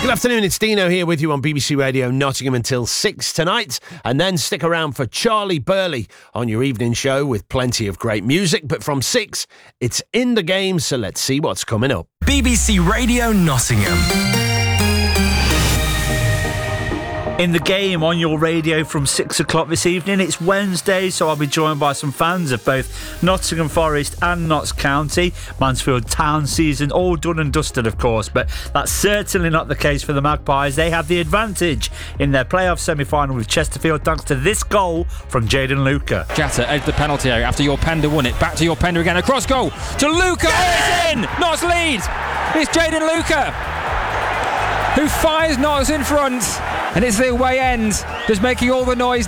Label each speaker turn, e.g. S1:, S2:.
S1: Good afternoon, it's Dino here with you on BBC Radio Nottingham until 6 tonight, and then stick around for Charlie Burley on your evening show with plenty of great music. But from 6, it's In the Game, so let's see what's coming up.
S2: BBC Radio Nottingham.
S3: In the Game on your radio from 6 o'clock this evening. It's Wednesday, so I'll be joined by some fans of both Nottingham Forest and Notts County. Mansfield Town season all done and dusted, of course, but that's certainly not the case for the Magpies. They have the advantage in their playoff semi-final with Chesterfield thanks to this goal from Jayden Luca.
S4: Jatta edged the penalty area after Yorpenda won it. Back to Yorpenda again. Across goal to Luca. It's in! Notts lead! It's Jayden Luca who fires Notts in front. And it's the away end that's making all the noise